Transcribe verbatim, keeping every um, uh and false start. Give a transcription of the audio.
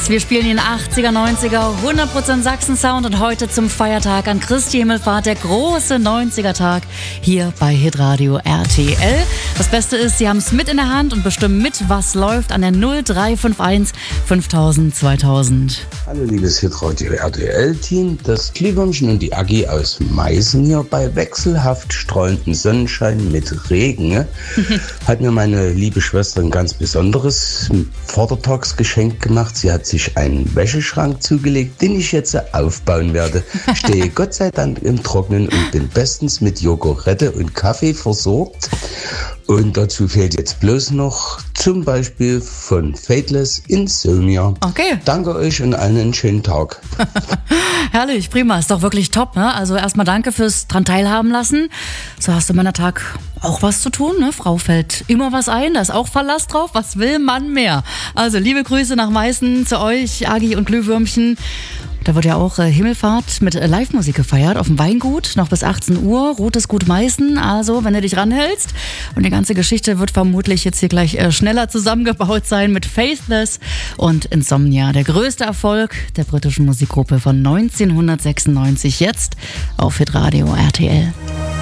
Wir spielen den achtziger, neunziger, hundert Prozent Sachsen-Sound und heute zum Feiertag an Christi Himmelfahrt, der große neunziger-Tag hier bei Hitradio R T L. Das Beste ist, Sie haben es mit in der Hand und bestimmen mit, was läuft an der null drei fünf eins fünftausend zweitausend. Hallo liebes Hitradio R T L-Team, das Glühwürmchen und die Aggi aus Meißen hier bei wechselhaft strahlendem Sonnenschein mit Regen. Hat mir meine liebe Schwester ein ganz besonderes Vatertagsgeschenk gemacht. Sie hat sich einen Wäscheschrank zugelegt, den ich jetzt aufbauen werde. Stehe Gott sei Dank im Trocknen und bin bestens mit Jogurette und Kaffee versorgt. Und dazu fehlt jetzt bloß noch zum Beispiel von Fateless Insomnia. Okay. Danke euch und allen einen schönen Tag. Herrlich, prima, ist doch wirklich top, ne? Also erstmal danke fürs dran teilhaben lassen. So hast du meiner Tag auch was zu tun, ne? Frau fällt immer was ein, da ist auch Verlass drauf. Was will man mehr? Also liebe Grüße nach Meißen zu euch, Agi und Glühwürmchen. Da wird ja auch äh, Himmelfahrt mit äh, Live-Musik gefeiert auf dem Weingut, noch bis achtzehn Uhr, Rotes Gut Meißen. Also, wenn du dich ranhältst. Und die ganze Geschichte wird vermutlich jetzt hier gleich äh, schneller zusammengebaut sein mit Faithless und Insomnia. Der größte Erfolg der britischen Musikgruppe von neunzehnhundertsechsundneunzig, jetzt auf Hitradio R T L.